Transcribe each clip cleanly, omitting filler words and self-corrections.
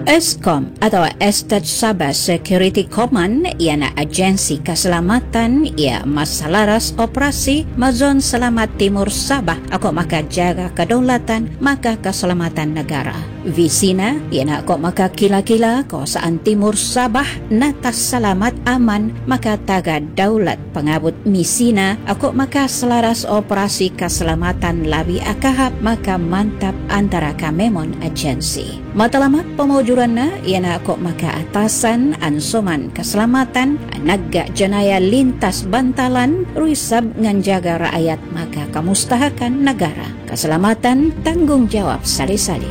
ESCOM atau Estate Sabah Security Command ialah agensi keselamatan ia masalaras operasi mazon selamat timur Sabah aku maka jaga kedaulatan maka keselamatan negara. Visina ialah aku maka kila-kila kawasan timur Sabah natas selamat aman maka taga daulat pengabut misina aku maka selaras operasi keselamatan labi akahap maka mantap antara kamemon agensi. Matlamat pemujuranna ialah kok maka atasan ansuman keselamatan naga jenaya lintas bantalan ruisab nganjaga rakyat maka kemustahakan negara keselamatan tanggung jawab sali-sali.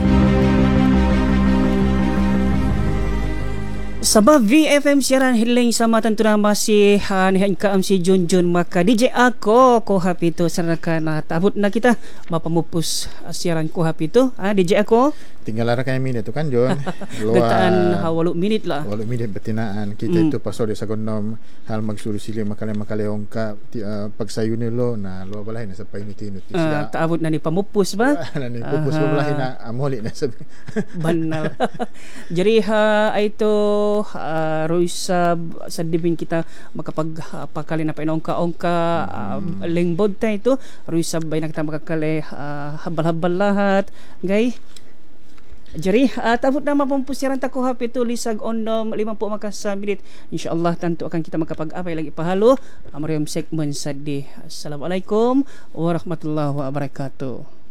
Sabah VFM siaran hiling sama tentunya masih nihan ka MC Junjun maka DJ ako ko hapito sanakan tabut na kita mapamupus siaran ko hapito DJ ako tinggal lara kami minit tu kan John getaan 8 minit lah 8 minit betinaan kita itu pasal di sagonom hal magsuri sili makale ongka pagsayo nilo na lo balay na sa painit-init tabut na ni pamupus ba na ni pupus balay na amoli na sabi banal jadi ito Roysa sa dibing kita makapagpakali na painongka-ongka lingbod tayo ito Roysa bay na kita makakali habal-habal lahat gay jadi tabut na mapumpusiran tako hapito lisag ondom 50 makasa minit insyaallah tanto akan kita makapag-apay lagi pahalo amarayong segment sa di. Assalamualaikum warahmatullahi wabarakatuh.